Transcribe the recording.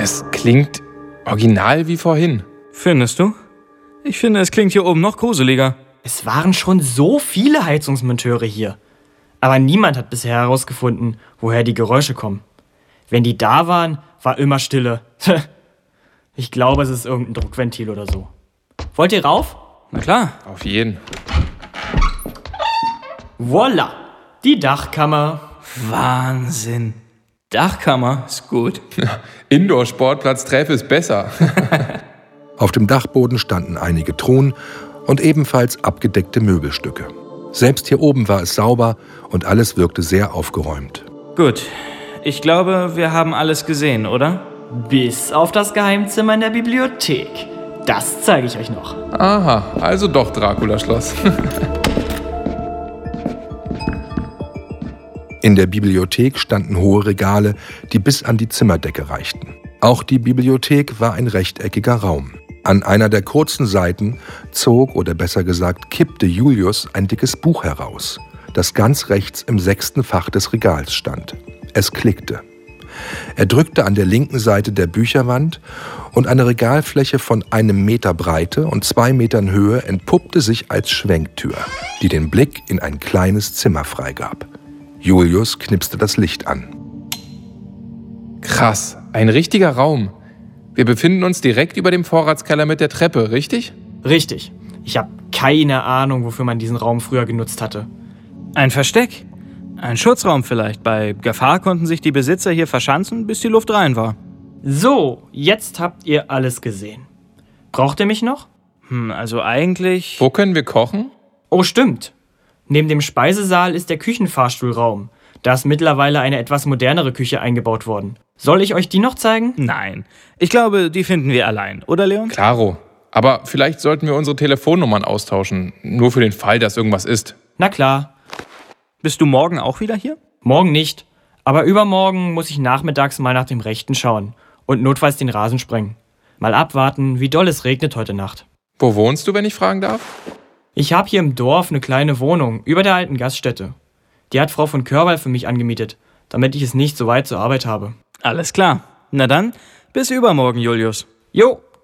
Das klingt original wie vorhin. Findest du? Ich finde, es klingt hier oben noch gruseliger. Es waren schon so viele Heizungsmonteure hier. Aber niemand hat bisher herausgefunden, woher die Geräusche kommen. Wenn die da waren, war immer Stille. Ich glaube, es ist irgendein Druckventil oder so. Wollt ihr rauf? Na klar. Auf jeden. Voila, die Dachkammer. Wahnsinn. Dachkammer ist gut. Indoor-Sportplatz-Treppe ist besser. Auf dem Dachboden standen einige Truhen und ebenfalls abgedeckte Möbelstücke. Selbst hier oben war es sauber und alles wirkte sehr aufgeräumt. Gut, ich glaube, wir haben alles gesehen, oder? Bis auf das Geheimzimmer in der Bibliothek. Das zeige ich euch noch. Aha, also doch Dracula-Schloss. In der Bibliothek standen hohe Regale, die bis an die Zimmerdecke reichten. Auch die Bibliothek war ein rechteckiger Raum. An einer der kurzen Seiten zog, oder besser gesagt kippte Julius ein dickes Buch heraus, das ganz rechts im 6. Fach des Regals stand. Es klickte. Er drückte an der linken Seite der Bücherwand und eine Regalfläche von 1 Meter Breite und 2 Metern Höhe entpuppte sich als Schwenktür, die den Blick in ein kleines Zimmer freigab. Julius knipste das Licht an. Krass, ein richtiger Raum. Wir befinden uns direkt über dem Vorratskeller mit der Treppe, richtig? Richtig. Ich habe keine Ahnung, wofür man diesen Raum früher genutzt hatte. Ein Versteck? Ein Schutzraum vielleicht. Bei Gefahr konnten sich die Besitzer hier verschanzen, bis die Luft rein war. So, jetzt habt ihr alles gesehen. Braucht ihr mich noch? Also eigentlich... Wo können wir kochen? Oh, stimmt. Neben dem Speisesaal ist der Küchenfahrstuhlraum. Da ist mittlerweile eine etwas modernere Küche eingebaut worden. Soll ich euch die noch zeigen? Nein. Ich glaube, die finden wir allein. Oder, Leon? Klaro. Aber vielleicht sollten wir unsere Telefonnummern austauschen. Nur für den Fall, dass irgendwas ist. Na klar. Bist du morgen auch wieder hier? Morgen nicht. Aber übermorgen muss ich nachmittags mal nach dem Rechten schauen. Und notfalls den Rasen sprengen. Mal abwarten, wie doll es regnet heute Nacht. Wo wohnst du, wenn ich fragen darf? Ich habe hier im Dorf eine kleine Wohnung über der alten Gaststätte. Die hat Frau von Körwall für mich angemietet, damit ich es nicht so weit zur Arbeit habe. Alles klar. Na dann, bis übermorgen, Julius. Jo,